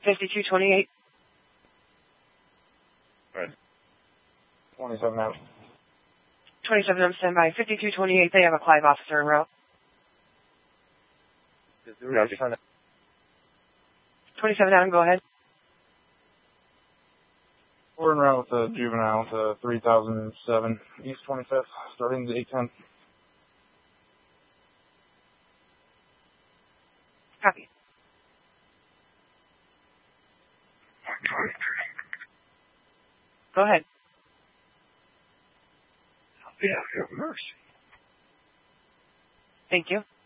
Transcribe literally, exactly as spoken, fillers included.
fifty-two twenty-eight. Right. twenty-seven out. twenty-seven on standby. fifty-two twenty-eight, they have a Clive officer en route. Gotcha. twenty-seven out, go ahead. We're en route with the juvenile to three thousand seven East twenty-fifth, starting at eight ten. Copy. Go ahead. Yeah, have mercy. Thank you.